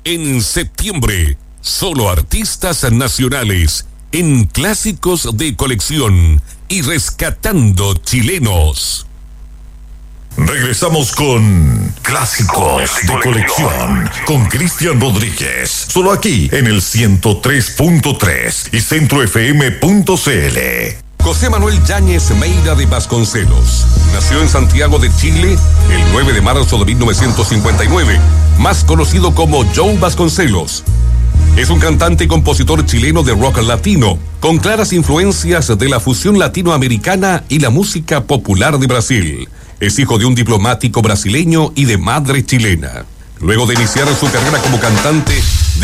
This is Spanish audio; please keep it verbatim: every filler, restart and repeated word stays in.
En septiembre, solo artistas nacionales en clásicos de colección y rescatando chilenos. Regresamos con Clásicos de Colección con Cristian Rodríguez, solo aquí en el ciento tres punto tres y centro f m punto c l. José Manuel Yáñez Meira de Vasconcelos nació en Santiago de Chile el nueve de marzo de mil novecientos cincuenta y nueve, más conocido como Joe Vasconcelos. Es un cantante y compositor chileno de rock latino, con claras influencias de la fusión latinoamericana y la música popular de Brasil. Es hijo de un diplomático brasileño y de madre chilena. Luego de iniciar su carrera como cantante,